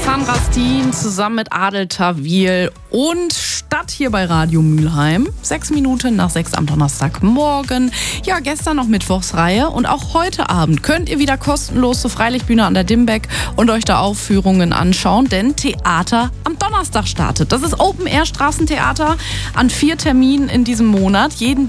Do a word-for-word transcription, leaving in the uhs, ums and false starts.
Alexandra Steen zusammen mit Adel Tawil und Stadt hier bei Radio Mülheim. Sechs Minuten nach sechs am Donnerstagmorgen. Ja, gestern noch Mittwochsreihe und auch heute Abend könnt ihr wieder kostenlos zur Freilichtbühne an der Dimbeck und euch da Aufführungen anschauen, denn Theater am Donnerstag startet. Das ist Open Air Straßentheater an vier Terminen in diesem Monat. Jeden